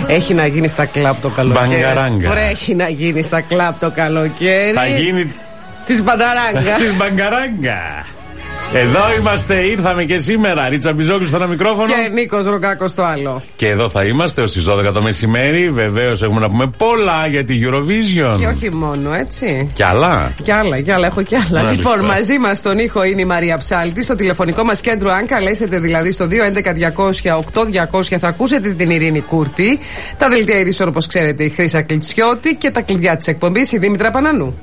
Έχει να γίνει στα κλαμπ το καλοκαίρι. Μπαγκαράγκα. Ωραία, έχει να γίνει στα κλαμπ το καλοκαίρι. Θα γίνει της μπανταράγκα. Της μπαγκαράγκα. Εδώ είμαστε, ήρθαμε και σήμερα. Ρίτσα Μπιζόγλου στο ένα μικρόφωνο. Και Νίκος Ροκάκος στο άλλο. Και εδώ θα είμαστε ως τις 12 το μεσημέρι. Βεβαίως έχουμε να πούμε πολλά για τη Eurovision. Και όχι μόνο, έτσι. Κι άλλα. Κι άλλα, έχω κι άλλα. Μάλιστα. Λοιπόν, μαζί μας στον ήχο είναι η Μαρία Ψάλτη. Στο τηλεφωνικό μας κέντρο, αν καλέσετε δηλαδή στο 211-200-8200, θα ακούσετε την Ειρήνη Κούρτη. Τα δελτία ειδήσεων, όπως ξέρετε, η Χρύσα Κλιτσιώτη. Και τα κλειδιά της εκπομπής, η Δήμητρα Πανανού.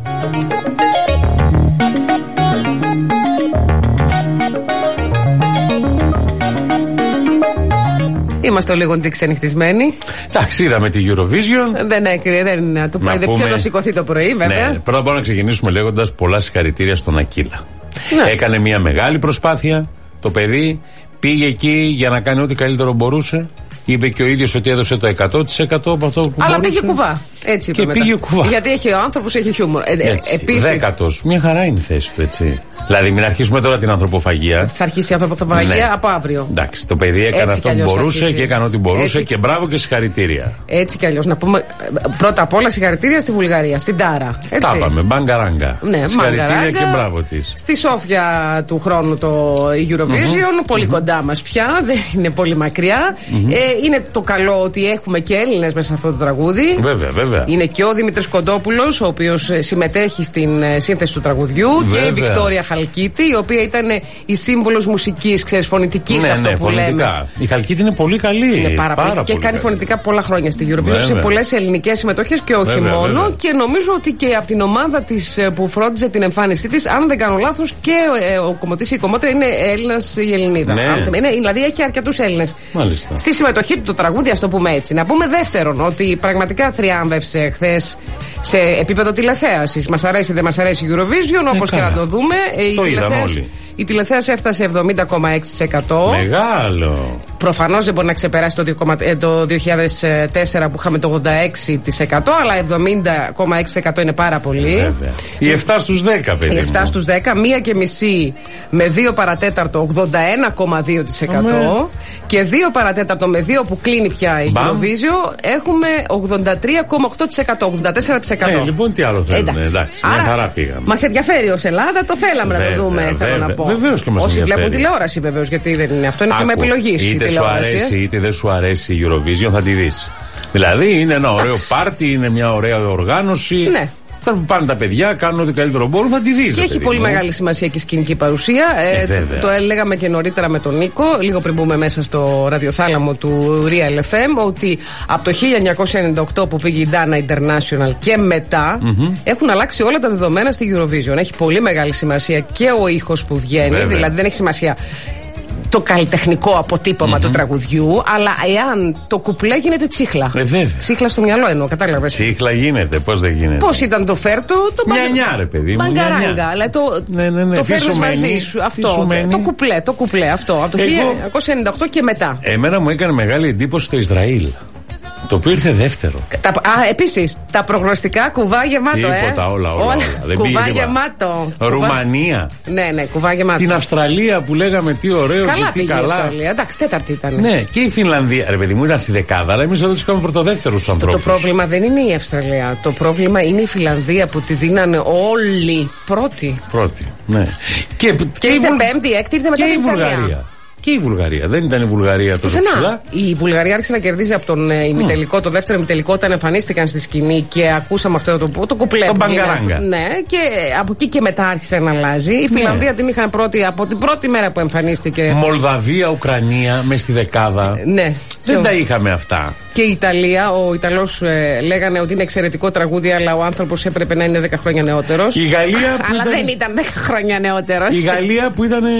Είμαστε λίγο ξενυχτισμένοι. Εντάξει, είδαμε τη Eurovision. Δεν είναι το πρωί. Δεν ποιος να σηκωθεί το πρωί, βέβαια. Ναι, πρώτα απ' όλα να ξεκινήσουμε λέγοντας πολλά συγχαρητήρια στον Ακύλα. Ναι. Έκανε μια μεγάλη προσπάθεια. Το παιδί πήγε εκεί για να κάνει ό,τι καλύτερο μπορούσε. Είπε και ο ίδιος ότι έδωσε το 100% από αυτό που αλλά μπορούσε. πήγε κουβά. Έτσι είπε. Και μετά. πήγε κουβά. Γιατί έχει ο άνθρωπος, έχει χιούμορ. Επίσης. 10ος. Μια χαρά είναι η θέση του, έτσι. Δηλαδή, μην αρχίσουμε τώρα την ανθρωποφαγία. Θα αρχίσει η ανθρωποφαγία, ναι, από αύριο. Εντάξει, το παιδί έκανε αυτό που μπορούσε και έκανε ό,τι μπορούσε έτσι, και μπράβο και συγχαρητήρια. Έτσι κι αλλιώς. Να πούμε πρώτα απ' όλα συγχαρητήρια στη Βουλγαρία, στην Τάρα. Έτσι. Τα είπαμε, μπαγκαράγκα. Ναι, συγχαρητήρια και μπράβο της. Στη Σόφια του χρόνου το Eurovision, πολύ κοντά μας πια, δεν είναι πολύ μακριά. Είναι το καλό ότι έχουμε και Έλληνες μέσα σε αυτό το τραγούδι. Βέβαια. Είναι και ο Δημήτρης Κοντόπουλος, ο οποίος συμμετέχει στην σύνθεση του τραγουδιού, και η Βικτόρια Χαλκίτη, η οποία ήταν η σύμβολος μουσικής, ξέρεις, φωνητικής, αυτό που φωνητικά λέμε. Η Χαλκίτη είναι πολύ καλή. Είναι πάρα πολύ. Και κάνει φωνητικά πολλά χρόνια στη Eurovision, σε πολλές ελληνικές συμμετοχές και όχι μόνο. Και νομίζω ότι και από την ομάδα της που φρόντιζε την εμφάνισή της, αν δεν κάνω λάθος, και ο κομμωτής ή η κομμότρια είναι Έλληνας ή Ελληνίδα. Ναι. Δηλαδή έχει αρκετούς Έλληνες στη συμμετοχή του το τραγούδι, ας το πούμε έτσι. Να πούμε δεύτερον ότι πραγματικά θριάμβευσε χθες σε επίπεδο τηλεθέασης. Μας αρέσει, δεν μας αρέσει η Eurovision, όπως και να το δούμε. Το είδαμε όλοι. Η τηλεθέαση έφτασε 70,6%. Μεγάλο. Προφανώς δεν μπορεί να ξεπεράσει το 2004 που είχαμε το 86%, αλλά 70,6% είναι πάρα πολύ. Βέβαια. Η 7 στους 10, παιδί. Η 7 στους 10, 1,5 με 2 παρατέταρτο 81,2%. Και 2 παρατέταρτο με 2 που κλείνει πια η Eurovision έχουμε 83,8%, 84%. Λοιπόν, τι άλλο θέλουμε. Εντάξει, μια χαρά πήγαμε. Μας ενδιαφέρει ως Ελλάδα, το θέλαμε να το δούμε, θέλω να πω. Βεβαίως και μας όσοι ενδιαφέρει. βλέπουν τηλεόραση, βεβαίως, γιατί δεν είναι αυτό, είναι θέμα επιλογής. Είτε σου αρέσει είτε δεν σου αρέσει η Eurovision, θα τη δεις. Δηλαδή είναι ένα ωραίο πάρτι, είναι μια ωραία οργάνωση. Ναι. Θα πάνε τα παιδιά, κάνουν ό,τι καλύτερο μπορούν, θα τη δεις. Και έχει πολύ μεγάλη σημασία και η σκηνική παρουσία. Το έλεγαμε και νωρίτερα με τον Νίκο, λίγο πριν μπούμε μέσα στο ραδιοθάλαμο του Real FM, ότι από το 1998 που πήγε η Dana International και μετά έχουν αλλάξει όλα τα δεδομένα στη Eurovision. Έχει πολύ μεγάλη σημασία και ο ήχος που βγαίνει, δηλαδή δεν έχει σημασία το καλλιτεχνικό αποτύπωμα του τραγουδιού, αλλά εάν το κουπλέ γίνεται τσίχλα. Τσίχλα στο μυαλό εννοώ, κατάλαβες. Τσίχλα γίνεται, πώς δεν γίνεται. Πώς ήταν το φέρτο, το Νιανιά, ρε παιδί μου. Μπαγκαράγκα, αλλά το φέρνεις μαζί σου. Αυτό. Το κουπλέ, αυτό. Από το 1998 και μετά. Εμένα μου έκανε μεγάλη εντύπωση το Ισραήλ. Το οποίο ήρθε δεύτερο. Επίσης, τα προγνωστικά κουβά γεμάτο, Τίποτα, όλα. Κουβά γεμάτο. Ρουμανία. Ναι, κουβά γεμάτο. Την Αυστραλία που λέγαμε τι ωραίο καλά και τι πήγε καλά. Η Αυστραλία, εντάξει, τέταρτη ήταν. Ναι, και η Φινλανδία. Ρε παιδί μου, ήταν στη δεκάδα, αλλά εμείς εδώ τους είχαμε πρωτοδεύτερους ανθρώπους. Το πρόβλημα δεν είναι η Αυστραλία. Το πρόβλημα είναι η Φιλανδία που τη δίνανε όλοι πρώτη. Ναι. Και ήρθε πέμπτη, έκτη, ήρθε μετά την Ιταλία. Και η Βουλγαρία. Δεν ήταν η Βουλγαρία τόσο ψηλά. Η Βουλγαρία άρχισε να κερδίζει από τον ημιτελικό, το δεύτερο ημιτελικό, όταν εμφανίστηκαν στη σκηνή και ακούσαμε αυτό το κουπλέ. Το μπαγκαράγκα. Ναι, και από εκεί και μετά άρχισε να αλλάζει. Η Φιλανδία την είχαν πρώτη από την πρώτη μέρα που εμφανίστηκε. Μολδαβία, Ουκρανία, μες στη δεκάδα. Ναι. Δεν τα είχαμε αυτά. Και η Ιταλία, ο Ιταλός λέγανε ότι είναι εξαιρετικό τραγούδι, αλλά ο άνθρωπος έπρεπε να είναι 10 χρόνια νεότερος. Η Γαλλία. Αλλά δεν ήταν 10 χρόνια νεότερος. Η Γαλλία που ήταν.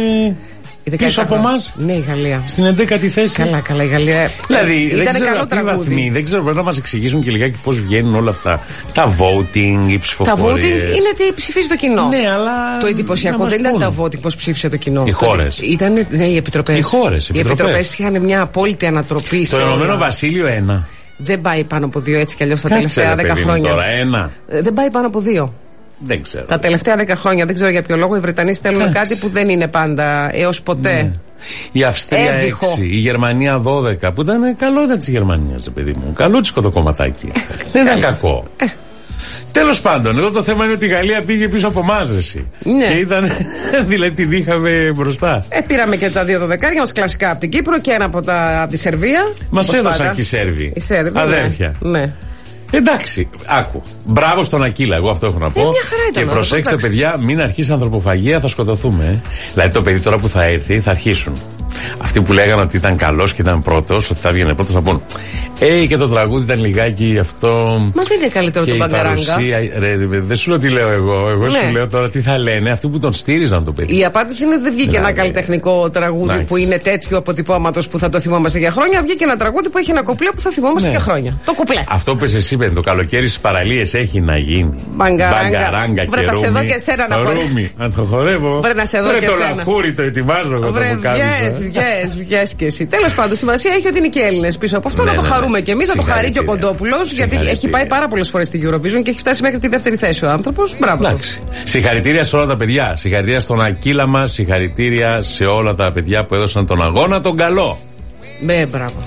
Πίσω από εμάς. Ναι, η Γαλλία. Στην 11η θέση. Καλά, η Γαλλία. Δηλαδή, δεν ξέρω καλό τι βαθμοί, δεν ξέρω, πρέπει να μας εξηγήσουν και λιγάκι πώς βγαίνουν όλα αυτά. Τα voting, οι ψηφοφορίες. Τα voting είναι τι ψηφίζει το κοινό. Ναι, αλλά. Το εντυπωσιακό δεν ήταν τα voting, πώς ψήφισε το κοινό. Οι χώρες. Ήταν οι επιτροπές. Οι επιτροπές είχαν μια απόλυτη ανατροπή. Το Ηνωμένο Βασίλειο 1. Δεν πάει πάνω από 2 έτσι κι αλλιώς τα τελευταία 10 χρόνια. Τώρα 1. Δεν πάει πάνω από 2. Δεν ξέρω. Τα τελευταία 10 χρόνια, δεν ξέρω για ποιο λόγο, οι Βρετανοί στέλνουν κάτι που δεν είναι πάντα έως ποτέ. Η Αυστρία 6, η Γερμανία 12. Που ήταν καλό ήταν τη Γερμανία, παιδί μου. Καλό τη το κομματάκι. Δεν ήταν κακό. Τέλος πάντων, εδώ το θέμα είναι ότι η Γαλλία πήγε πίσω από εμάς, ναι. Και ήταν, δηλαδή την είχαμε μπροστά. Πήραμε και τα 2 δωδεκάρια μας κλασικά από την Κύπρο και ένα από τη Σερβία. Μας έδωσαν και οι Σέρβοι. Αδέρφια. Ναι. Εντάξει, άκου. Μπράβο στον Ακύλα, εγώ αυτό έχω να πω. Και προσέξτε, παιδιά, μην αρχίσει ανθρωποφαγία, θα σκοτωθούμε. Δηλαδή το παιδί τώρα που θα έρθει θα αρχίσουν. Αυτοί που λέγανε ότι ήταν καλός και ήταν πρώτος, ότι θα βγαίνει πρώτος, θα πούν και το τραγούδι ήταν λιγάκι αυτό. Μα δεν είναι καλύτερο το Μπαγκαράγκα. Δεν σου λέω τι λέω εγώ. Εγώ σου λέω τώρα τι θα λένε αυτοί που τον στήριζαν το παιδί. Η απάντηση είναι δεν βγήκε ένα καλλιτεχνικό τραγούδι που είναι τέτοιο αποτυπώματος που θα το θυμόμαστε για χρόνια. Βγήκε ένα τραγούδι που έχει ένα κουπλέ που θα θυμόμαστε για χρόνια. Το κουπλέ. Αυτό που εσύ είπε, το καλοκαίρι στις παραλίες έχει να γίνει. Μπαγκαράγκα και ρούμι. Σε δω και σένα να χορεύω. Αν το χορεύω. Βρε να σε δω και σένα. Το λαχούρι το ετοιμάζω εγώ το βγες και εσύ. Τέλος πάντων, σημασία έχει ότι είναι και Έλληνες πίσω από αυτό. Να το χαρούμε κι εμείς, να το χαρεί και ο Κοντόπουλος. Γιατί έχει πάει πάρα πολλές φορές στη Eurovision και έχει φτάσει μέχρι τη δεύτερη θέση ο άνθρωπος. Μπράβο. Συγχαρητήρια σε όλα τα παιδιά. Συγχαρητήρια στον Ακύλα μας. Συγχαρητήρια σε όλα τα παιδιά που έδωσαν τον αγώνα τον καλό. Μπράβο.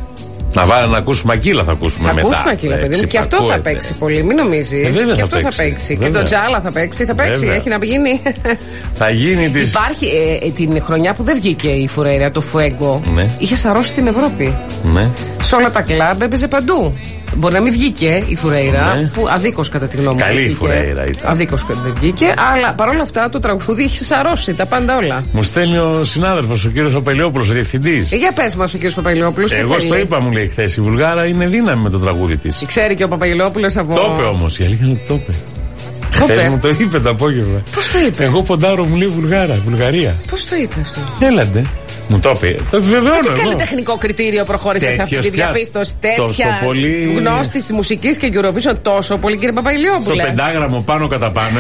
Να ακούσουμε Ακύλα, θα ακούσουμε μετά. Θα ακούσουμε Ακύλα, παιδί μου. Και αυτό θα παίξει πολύ, μην νομίζεις. Και αυτό θα παίξει. Και το Τζάλα θα παίξει. Έχει να γίνει. Θα γίνει τη. Υπάρχει την χρονιά που δεν βγήκε η Φουρέιρα, το Φουέγκο. Είχε σαρώσει την Ευρώπη. Σε όλα τα κλαμπ έπαιζε παντού. Μπορεί να μην βγήκε η Φουρέιρα, που αδίκως κατά τη γνώμη μου. Καλή η Φουρέιρα ήταν. Αδίκως δεν βγήκε, αλλά παρόλα αυτά το τραγούδι είχε σαρώσει τα πάντα όλα. Μου στέλνει ο συνάδελφος, ο κύριος Παπελιόπουλος, ο διευθυντής. Για πες μας ο κύριος Παπελιόπουλος. Εγώ στο είπα, μου λέει χθες. Η Βουλγάρα είναι δύναμη με το τραγούδι της. Ξέρει και ο Παπελιόπουλος από. Το είπε όμως, η αλήθεια είναι ότι το είπε. Χθες μου το είπε το απόγευμα. Πώς το είπε? Εγώ ποντάρω, μου λέει Βουλγαρία. Πώς το είπε αυτό? Έλαντε. Μου το είπε. Το επιβεβαιώνω. Τι καλλιτεχνικό κριτήριο προχώρησε σε αυτή τη διαπίστωση? Τέτοια γνώστη τη μουσική και Eurovision τόσο πολύ, κύριε Παπαϊλιόπουλε? Στο πεντάγραμμο πάνω κατά πάνω.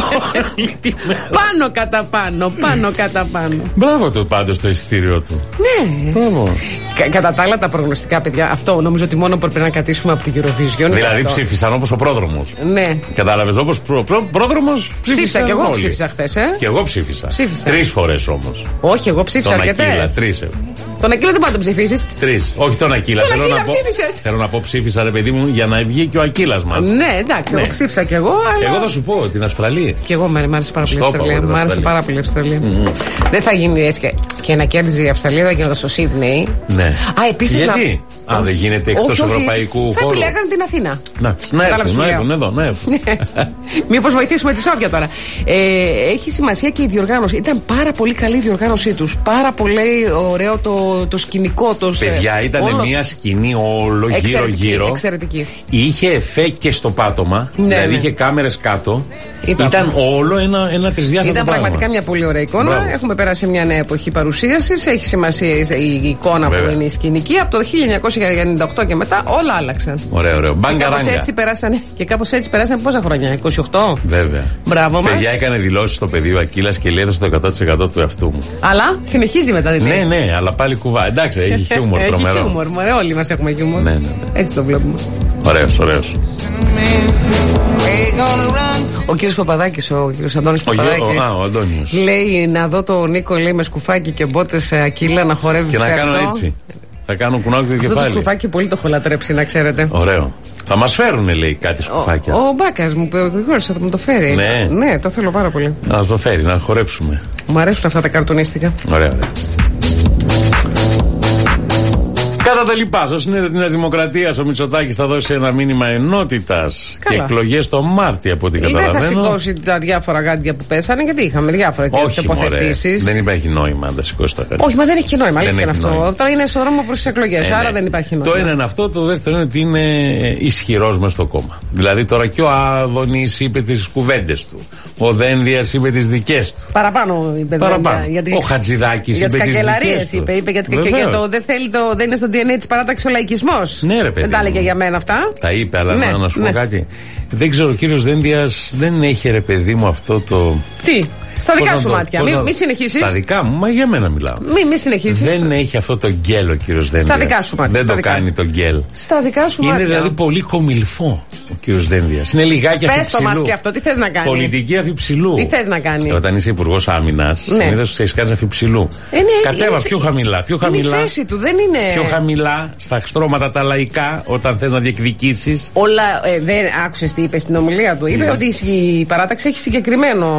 Πάνω κατά πάνω. Μπράβο του πάντως το εισιτήριό του. Ναι. Μπράβο. Κατά τα άλλα τα προγνωστικά, παιδιά, αυτό νομίζω ότι μόνο πρέπει να κρατήσουμε από την Eurovision. Δηλαδή ψήφισαν όπως ο πρόδρομος. Ναι. Κατάλαβες, όπως πρόδρομος ψήφισα. Και εγώ ψήφισα χθες, Και εγώ ψήφισα. 3 φορές όμως. Όχι, εγώ ψήφισα αρκετές. Τον Ακύλα δεν πάντα ψηφίσεις. 3. Όχι τον Ακύλα. Θέλω να πω ψήφισα, ρε παιδί μου, για να βγει και ο Ακύλας μας. Ναι, εντάξει, εγώ ψήφισα κι εγώ. Αλλά... Εγώ θα σου πω την Αυστραλία. Κι εγώ μ' άρεσε πάρα πολύ η Αυστραλία. Μ' άρεσε πάρα πολύ η Αυστραλία. Δεν θα γίνει έτσι και να κέρδιζε η Αυστραλία, θα γίνεται στο Σίδνεϊ. Ναι. Επίσης. Γιατί? Αν δεν γίνεται εκτός ευρωπαϊκού χώρου. Θα επιλέγανε την Αθήνα. Να έρθουν εδώ. Μήπως βοηθήσουμε τη Σόφια τώρα. Έχει σημασία και η διοργάνωση. Ήταν πάρα πολύ καλή η διοργάνωσή τους. Πάρα πολύ ωραίο το σκηνικό του. Παιδιά, ήταν μια σκηνή όλο γύρω-γύρω. Εξαιρετική. Είχε εφέ και στο πάτωμα. Δηλαδή είχε κάμερες κάτω. Ήταν όλο ένα τρισδιάστατο. Ήταν πραγματικά μια πολύ ωραία εικόνα. Έχουμε περάσει μια νέα εποχή παρουσίασης. Έχει σημασία η εικόνα που είναι η σκηνική. Από το 1998 και μετά όλα άλλαξαν. Ωραίο. Και κάπως έτσι περάσανε πόσα χρόνια? 28. Βέβαια. Μπράβο μας. Παιδιά, έκανε δηλώσεις στο παιδί ο Ακύλας και λέει έδωσε το 100% του εαυτού μου. Αλλά συνεχίζει μετά την Ναι, αλλά πάλι κουβά. Εντάξει, έχει χιούμορ τρομερό. Έχει χιούμορ, όλοι μας έχουμε χιούμορ. Ναι. Έτσι το βλέπουμε. Ωραίος. Ο κύριος Παπαδάκης, ο κύριος Αντώνης Παπαδάκης. Ο Αντώνης. Λέει να δω τον Νίκο, λέει, με σκουφάκι και μπότες Ακύλα να χορεύει. Και να κάνω έτσι. Θα κάνω κουνάκι το κεφάλι. Αυτό το σκουφάκι πολύ το έχω λατρέψει, να ξέρετε. Ωραίο. Θα μας φέρουνε, λέει, κάτι σκουφάκια. Ο Μπάκας μου γρήγορασε, θα μου το φέρει. Ναι, το θέλω πάρα πολύ. Να το φέρει, να χορέψουμε. Μου αρέσουν αυτά τα καρτουνίστικα. Ωραία. Κατά τα λοιπά, στο συνέδριο της Νέας Δημοκρατίας ο Μητσοτάκης θα δώσει ένα μήνυμα ενότητας και εκλογές το Μάρτιο, από ό,τι καταλαβαίνω. Δεν θα σηκώσει τα διάφορα γάντια που πέσανε, γιατί είχαμε διάφορες τοποθετήσεις. Δεν υπάρχει νόημα αν τα σηκώσει τα γάντια. Όχι, μα δεν έχει και νόημα. Αλήθεια είναι αυτό. Τώρα είναι στο δρόμο προς τις εκλογές, άρα δεν υπάρχει νόημα. Το ένα είναι αυτό. Το δεύτερο είναι ότι είναι ισχυρός μες στο κόμμα. Δηλαδή τώρα και ο Άδωνης είπε τις κουβέντες του. Ο Δένδιας είπε τις δικές του. Παραπάνω είπε. Ο Χατζηδάκης είπε τις δικές του. Είπε για το δεν είναι στο DNA της παράταξης ο λαϊκισμός. Ναι, ρε παιδί. Δεν τα έλεγε για μένα αυτά. Τα είπε, αλλά να σου πω κάτι. Δεν ξέρω, ο κύριος Δένδιας δεν έχει, ρε παιδί μου, αυτό το. Τι? Στα δικά σου μάτια. Μην συνεχίσεις. Στα δικά μου, μα για μένα μιλάω. Μην συνεχίσεις. Δεν έχει αυτό το γκέλ ο κύριος Δένδιας. Στα δικά σου μάτια. Δεν το κάνει το γκέλ. Στα δικά σου μάτια. Είναι δηλαδή πολύ κομιλφό ο κύριος Δένδιας. Είναι λιγάκι αφιψηλού. Πες το μας και αυτό, τι θες να κάνει. Πολιτική αφιψηλού. Τι θες να κάνει. Όταν είσαι υπουργός άμυνας, συνήθως ξέρεις κάνεις αφιψηλού. Κατέβα πιο χαμηλά. Είναι η θέση του, δεν είναι. Πιο χαμηλά στα στρώματα τα λαϊκά όταν θες να διεκδικήσεις. Όλα. Δεν άκουσες τι είπε στην ομιλία του. Είπε ότι η παράταξη έχει συγκεκριμένο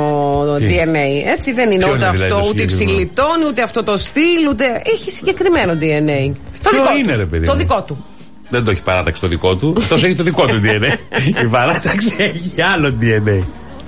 DNA. Έτσι δεν είναι ούτε αυτό, ούτε υψηλητών, ούτε αυτό το στυλ, ούτε. Έχει συγκεκριμένο DNA. Το δικό είναι, ρε παιδί. Το δικό του. Δεν το έχει παράταξη το δικό του. Αυτός έχει το δικό του DNA. Η παράταξη έχει άλλο DNA.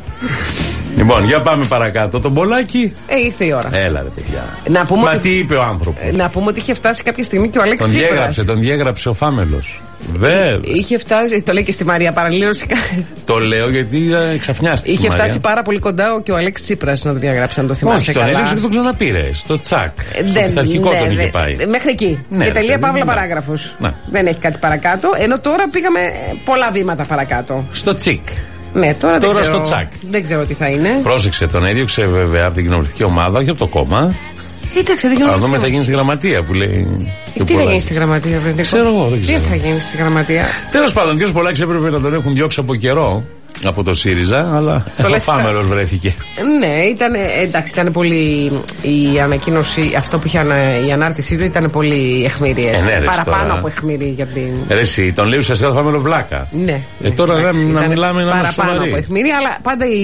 Λοιπόν, για πάμε παρακάτω. Τον Πολάκη. Ήρθε η ώρα. Έλα, ρε παιδιά. Μα τι είπε ο άνθρωπος. Να πούμε ότι είχε φτάσει κάποια στιγμή και ο Αλέξης Τσίπρας. Τον διέγραψε ο Φάμελος. Βέβαια. Είχε φτάσει, το λέει και στη Μαρία παραλήρωση. Το λέω γιατί ξαφνιάστηκε. Είχε φτάσει πάρα πολύ κοντά και ο Αλέξης Τσίπρας να το διαγράψει, αν το θυμάσαι. Όχι, τον έδωσε και τον ξαναπήρε. Στο τσακ. Στο πειθαρχικό τον είχε πάει. Μέχρι εκεί. Και τελεία παύλα παράγραφος. Δεν έχει κάτι παρακάτω. Ενώ τώρα πήγαμε πολλά βήματα παρακάτω. Στο τσικ. Ναι, τώρα στο τσακ. Δεν ξέρω τι θα είναι. Πρόσεξε, τον έδιωξε βέβαια από την κοινοβουλευτική ομάδα, όχι από το κόμμα. Κοίταξε, δεν θα δούμε τι θα γίνει στη γραμματεία που λέει. Τι θα γίνει στη γραμματεία, Βρετικό. Ξέρω εγώ, δεν ξέρω. Τι θα γίνει στη γραμματεία. Τέλος πάντων, ο κ. Πολάκης έπρεπε να τον έχουν διώξει από καιρό. Από το ΣΥΡΙΖΑ, αλλά ο Φάμελος βρέθηκε. Ναι, ήταν πολύ. Η ανακοίνωση, αυτό που είχε η ανάρτησή του ήταν πολύ αιχμηρή. Παραπάνω από αιχμηρή για την. Εσύ, τον λέει ουσιαστικά το Φάμελο βλάκα. Ναι. Τώρα να μιλάμε να είμαστε σοβαροί. Παραπάνω από αιχμηρή, αλλά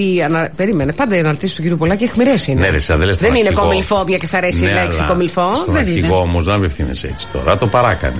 πάντα οι αναρτήσεις του κ. Πολάκη αιχμηρές είναι. Ναι, δεν είναι κομιλφόβια και σ' αρέσει η λέξη κομιλφό. Στον αρχηγό όμως να απευθύνεσαι έτσι τώρα, το παράκανε.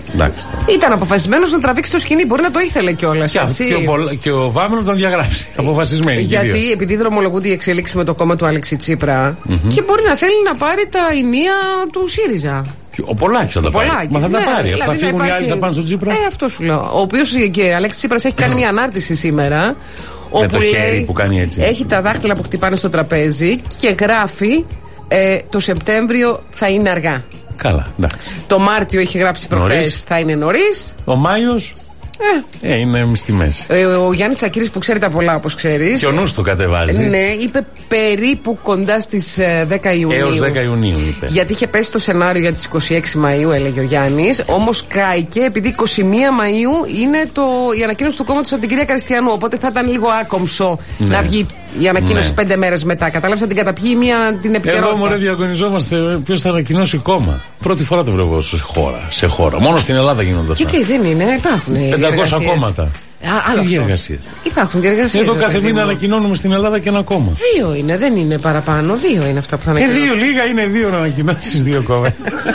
Ήταν αποφασισμένος να τραβήξει το σκηνή, μπορεί να το ήθελε κιόλας. Και ο Φάμελος τον διαγράψει. Αποφασισμένοι. Γιατί επειδή δρομολογούνται οι εξελίξεις με το κόμμα του Αλέξη Τσίπρα και μπορεί να θέλει να πάρει τα ενία του ΣΥΡΙΖΑ. Ο Πολάκης θα τα πάρει. Μα θα τα πάρει. Θα φύγουν οι άλλοι, θα πάνε στον Τσίπρα. Αυτό σου λέω. Ο οποίος και Αλέξη Τσίπρας έχει κάνει μια ανάρτηση σήμερα. Με το χέρι που κάνει έτσι. Έχει τα δάχτυλα που χτυπάνε στο τραπέζι και γράφει το Σεπτέμβριο θα είναι αργά. Καλά, εντάξει. Το Μάρτιο έχει γράψει προχθές θα είναι νωρίς. Ο Μάιος. Είναι στη μέση. Ο Γιάννης Τσακίρης που ξέρει τα πολλά, όπως ξέρεις. Και ο νους το κατεβάζει. Ναι, είπε περίπου κοντά στις 10 Ιουνίου. Έως 10 Ιουνίου είπε. Γιατί είχε πέσει το σενάριο για τις 26 Μαΐου, έλεγε ο Γιάννης. Όμως κάηκε επειδή 21 Μαΐου είναι η ανακοίνωση του κόμματος από την κυρία Καριστιανού. Οπότε θα ήταν λίγο άκομψο να βγει η ανακοίνωση 5 μέρες μετά. Κατάλαβες, να την καταπιεί την επικαιρότητα. Εδώ μωρέ διαγωνιζόμαστε ποιος θα ανακοινώσει κόμμα. Πρώτη φορά το βλέπω σε χώρα. Μόνο στην Ελλάδα γίνονται αυτά. Και τι δεν είναι, υπάρχουν. 500 κόμματα. Άλλο διεργασίες. Υπάρχουν διεργασίες. Εδώ κάθε μήνα ανακοινώνουμε στην Ελλάδα και ένα κόμμα. 2 είναι, δεν είναι παραπάνω. 2 είναι αυτά που θα ανακοινώνουμε. 2 λίγα είναι 2 να ανακοινώσεις 2 κόμματα.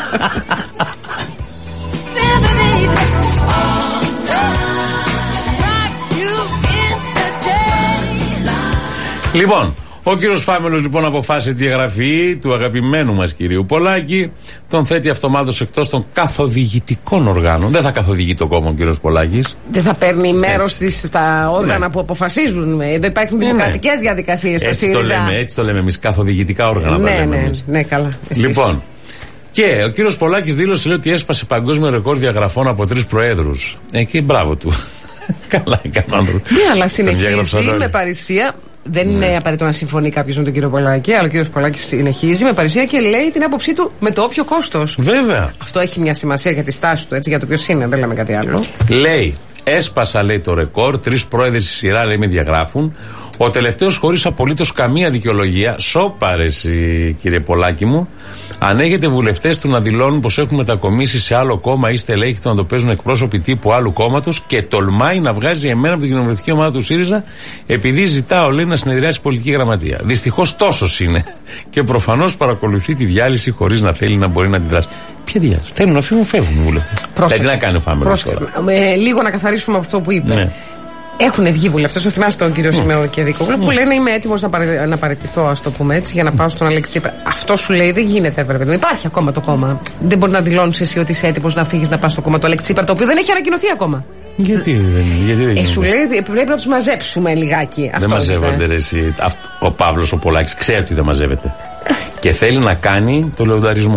Λοιπόν, ο κύριος Φάμελος λοιπόν αποφάσισε τη διαγραφή του αγαπημένου μας κυρίου Πολάκη. Τον θέτει αυτομάτως εκτός των καθοδηγητικών οργάνων. Δεν θα καθοδηγεί το κόμμα ο κύριος Πολάκης. Δεν θα παίρνει μέρος στα όργανα που αποφασίζουν. Δεν υπάρχουν δημοκρατικές διαδικασίες στο ΣΥΡΙΖΑ. Έτσι το λέμε εμείς, καθοδηγητικά όργανα. Ναι, καλά. Λοιπόν, και ο κύριος Πολάκης δήλωσε ότι έσπασε παγκόσμιο ρεκόρ διαγραφών από 3 προέδρους. Και μπράβο του. Καλά έκανε άνθρωπο. Ναι, αλλά συνεχίζει με παρησία. Δεν είναι απαραίτητο να συμφωνεί κάποιος με τον κύριο Πολάκη, αλλά ο κύριος Πολάκης συνεχίζει με παρησία και λέει την άποψή του με το όποιο κόστος. Βέβαια. Αυτό έχει μια σημασία για τη στάση του, έτσι, για το ποιος είναι, δεν λέμε κάτι άλλο. Λέει, έσπασα, λέει, το ρεκόρ, 3 πρόεδροι στη σειρά, λέει, με διαγράφουν. Ο τελευταίος χωρίς απολύτως καμία δικαιολογία. Σόπαρες, κύριε Πολάκη μου. Αν έχετε βουλευτές του να δηλώνουν πως έχουν μετακομίσει σε άλλο κόμμα ή στελέχη του να το παίζουν εκπρόσωποι τύπου άλλου κόμματος και τολμάει να βγάζει εμένα από την κοινοβουλευτική ομάδα του ΣΥΡΙΖΑ επειδή ζητάω, λέει, να συνεδριάσει πολιτική γραμματεία. Δυστυχώς τόσος είναι. Και προφανώς παρακολουθεί τη διάλυση χωρίς να θέλει να μπορεί να αντιδράσει. Ποια διάλυση? Θέλουν να φύγουν, φεύγουν οι βουλευτές. Τι να κάνει ο Φάμελος τώρα. Λίγο να καθαρίσουμε αυτό που είπε. Ναι. Έχουν βγει βουλευτές, το θυμάσαι τον κύριο Σημεώδη και Δικόγλου, που λένε είμαι έτοιμος να παραιτηθώ, ας το πούμε έτσι, για να πάω στον Αλέξη Τσίπρα. Αυτό σου λέει δεν γίνεται, βέβαια. Υπάρχει ακόμα το κόμμα. Δεν μπορεί να δηλώνεις εσύ ότι είσαι έτοιμος να φύγεις να πας στο κόμμα του Αλέξη Τσίπρα, το οποίο δεν έχει ανακοινωθεί ακόμα. Γιατί δεν γίνεται. Σου λέει πρέπει να τους μαζέψουμε λιγάκι. Δεν μαζεύονται, ρε, εσύ. Ο Παύλος ο Πολάκης ξέρει ότι δεν μαζεύεται. Και θέλει να κάνει το λεονταρισμό του.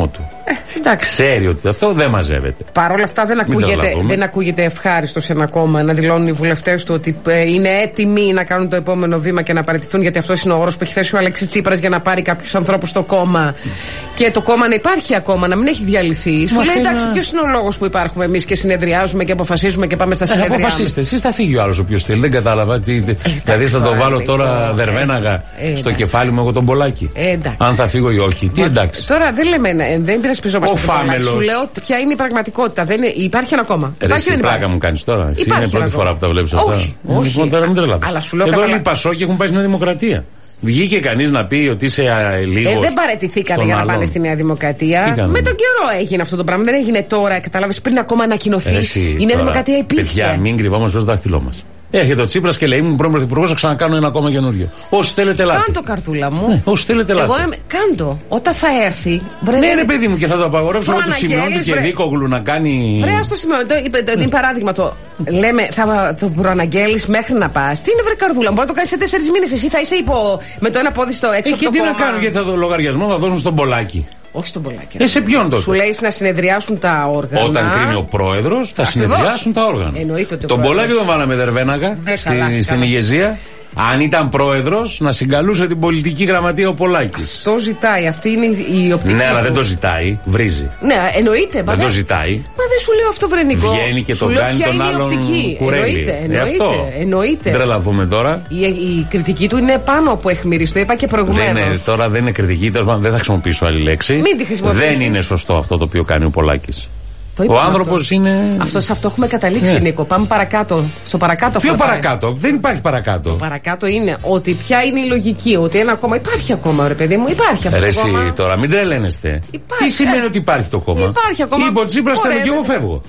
Ξέρει ότι αυτό δεν μαζεύεται. Παρ' όλα αυτά δεν ακούγεται ευχάριστο σε ένα κόμμα να δηλώνουν οι βουλευτές του ότι είναι έτοιμοι να κάνουν το επόμενο βήμα και να παραιτηθούν, γιατί αυτό είναι ο όρος που έχει θέσει ο Αλέξης Τσίπρας για να πάρει κάποιους ανθρώπους στο κόμμα. Και το κόμμα να υπάρχει ακόμα, να μην έχει διαλυθεί. Σου λέει εντάξει, ποιος είναι ο λόγος που υπάρχουμε εμείς και συνεδριάζουμε και αποφασίζουμε και πάμε στα συνεδριά. Αποφασίστε, εσείς θα φύγει ο άλλος όποιος θέλει. Δεν κατάλαβα. Δηλαδή θα το βάλω τώρα Δερβέναγα στο κεφάλι μου εγώ τον Πολάκη. Αν θα φύγω ή όχι. Τι εντάξει. Τώρα δεν λέμε, δεν πειρασπιζόμαστε. Σου λέω ποια είναι η πραγματικότητα. Υπάρχει ένα κόμμα. Εσύ πλάκα μου κάνεις τώρα. Εσύ είναι η πρώτη φορά που τα βλέπεις αυτά. Όχι. Τώρα μην τρελαθείς. Εδώ όλοι οι Πασόκοι έχουν πάει στη Νέα Δημοκρατία. Βγήκε κανείς να πει ότι είσαι λίγο. Δεν παραιτηθήκατε για να πάνε στη Νέα Δημοκρατία. Με τον καιρό έγινε αυτό το πράγμα. Δεν έγινε τώρα, κατάλαβες, πριν ακόμα ανακοινωθεί. Η Νέα Δημοκρατία υπήρχε. Παιδιά, μην κρυβόμαστε στο δάχτυλό μας. Έρχεται ο Τσίπρας και λέει: Ήμουν πρώην πρωθυπουργός, θα ξανακάνω ένα κόμμα καινούριο. Όσοι θέλετε ελάτε. Κάντο, καρδούλα μου. Όσοι θέλετε ελάτε. Κάντο. Όταν θα έρθει. Ναι, ρε παιδί μου, και θα το απαγορεύσω εγώ του Σιμεώνη και Δίκογλου να κάνει. Βρέα στο Σιμεώνη. Είναι παράδειγμα το. Λέμε, θα το προαναγγέλεις μέχρι να πας. Τι είναι, βρε καρδούλα, μπορεί να το κάνεις σε 4 μήνες. Εσύ θα είσαι με το ένα πόδι στο έξω από το κόμμα. Και τι να κάνω, γιατί θα το λογαριασμό θα δώσουν στον Πολάκη. Όχι στον Πολάκη. Σε ποιον τότε. Σου λέει να συνεδριάσουν τα όργανα. Όταν κρίνει ο πρόεδρος, θα συνεδριάσουν τα όργανα. Τον Πολάκη τον βάλαμε Δερβέναγα στην ηγεσία. Αν ήταν πρόεδρος, να συγκαλούσε την πολιτική γραμματεία ο Πολάκης. Το ζητάει, αυτή είναι η οπτική. Ναι, αλλά δεν το ζητάει, βρίζει. Ναι, εννοείται. Δεν το ζητάει. Μα δεν σου λέω αυτό, Βρενικό. Βγαίνει και τον κάνει τον άλλον κουρέλι. Εννοείται. Δεν τρελαθούμε τώρα. Η κριτική του είναι πάνω από αιχμηρή, το είπα και προηγουμένως. Τώρα δεν είναι κριτική, δεν θα χρησιμοποιήσω άλλη λέξη. Μην τη χρησιμοποιήσεις. Δεν είναι σωστό αυτό το οποίο κάνει ο Πολάκης. Ο άνθρωπος είναι. Σε αυτό έχουμε καταλήξει, Νίκο. Πάμε παρακάτω. Στο παρακάτω. Ποιο παρακάτω, δεν υπάρχει παρακάτω. Το παρακάτω είναι ότι ποια είναι η λογική. Ότι ένα κόμμα υπάρχει ακόμα, ρε παιδί μου. Υπάρχει αυτό. Εσύ τώρα, μην τρελαίνεστε. Τι σημαίνει ότι υπάρχει το κόμμα. Υπάρχει ακόμα. Είπε ο Τσίπρας, θέλω και εγώ φεύγω.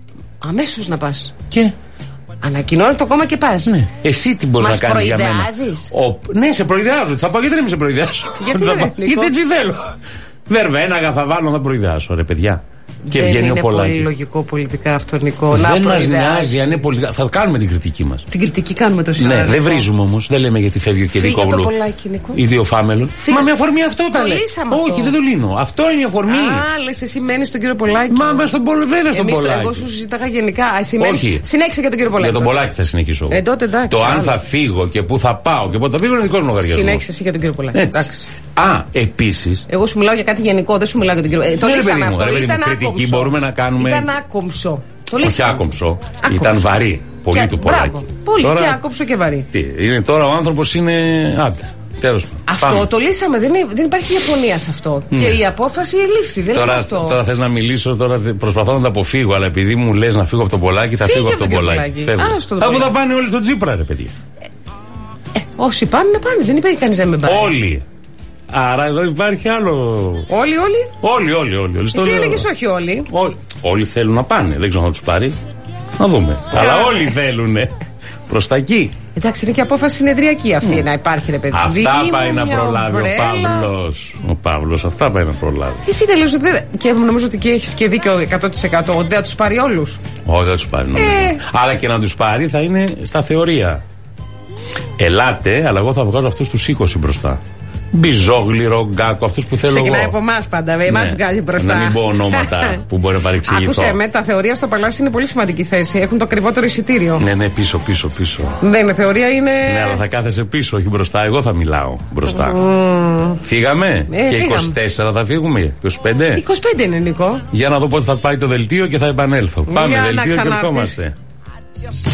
Αμέσως να πας. Και. Ανακοινώνει το κόμμα και πας. Ναι. Εσύ τι μπορείς να κάνεις για μένα. Ναι, σε προειδεάζω. Θα πάω, γιατί δεν με σε προειδεάζω. Γιατί έτσι θέλω. Δερβέναγα θα βάλω να προειδεάσω, ρε παιδιά. Και δεν είναι πολύ λογικό πολιτικά αυτό, Νικό. Δεν μας νοιάζει αν είναι πολιτικά. Θα κάνουμε την κριτική μας. Την κριτική κάνουμε το σήμερα. Ναι, δεν βρίζουμε όμως. Δεν λέμε γιατί φεύγει ο Κυρικόγλου. Ιδιοφάμελο. Μα με αφορμή αυτό τα λέει. Όχι, δεν το λύνω. Αυτό είναι η αφορμή. Λες εσύ μένεις στον κύριο Πολάκη. Μα στον Πολάκη. Δεν είναι στον Πολάκη. Εγώ σου συζητάγα γενικά. Όχι. Συνέχισε για τον κύριο Πολάκη. Για τον Πολάκη θα συνεχίσω. Το αν θα φύγω και πού θα πάω και πότε θα φύγω είναι δικό μου λογαριασμό. Συνέχισε εσύ για τον κύριο Πολάκη. Επίσης. Εγώ σου μιλάω για κάτι γενικό, δεν σου μιλάω για τον κύριο. Το λύσαμε αυτό. Κριτική μπορούμε να κάνουμε. Ήταν άκομψο. Όχι άκομψο. Ήταν βαρύ. Πολύ του Πολάκη. Πολύ και άκομψο και βαρύ. Τώρα ο άνθρωπος είναι. Άντε. Τέλος. Αυτό το λύσαμε. Δεν υπάρχει διαφωνία σε αυτό. Και η απόφαση ελήφθη. Τώρα θες να μιλήσω, τώρα προσπαθώ να τα αποφύγω. Αλλά επειδή μου λες να φύγω από τον Πολάκη, θα φύγω από τον Πολάκη. Αφού θα πάνε όλοι στον Τσίπρα, ρε παιδιά. Όσοι πάνε να πάνε. Δεν υπάρχει κανείς να μην πάει. Όλοι. Άρα εδώ υπάρχει άλλο. Όλοι. Εσύ έλεγες όχι όλοι. Όλοι θέλουν να πάνε. Δεν ξέρω αν θα τους πάρει. Να δούμε. Αλλά όλοι θέλουν προς τα εκεί. Εντάξει, είναι και απόφαση συνεδριακή αυτή να υπάρχει, ρε παιδί. Αυτά πάει να προλάβει ο Παύλος. Ο Παύλος, αυτά πάει να προλάβει. Εσύ τελείως και νομίζω ότι έχεις και δίκιο 100% ότι δεν θα τους πάρει όλους. Όχι, δεν θα τους πάρει. Αλλά και να τους πάρει θα είναι στα θεωρία. Ελάτε, αλλά εγώ θα βγάζω αυτούς τους 20 μπροστά. Μπιζόγλυρο, Γκάκο, αυτούς που θέλω. Ξεκινάει εγώ. από εμάς πάντα, εμάς βγάζει μπροστά. Να μην πω ονόματα που μπορεί να παρεξηγηθώ. Άκουσε με, τα θεωρία στο Παλάσι είναι πολύ σημαντική θέση. Έχουν το ακριβότερο εισιτήριο. Ναι, πίσω. Δεν είναι θεωρία, είναι. Ναι, αλλά θα κάθεσαι πίσω, όχι μπροστά. Εγώ θα μιλάω μπροστά. Φύγαμε. Και 24 θα φύγουμε. 25. 25 είναι, Νικό. Για να δω πότε θα πάει το δελτίο και θα επανέλθω. Πάμε, δελτίο και ερχόμαστε.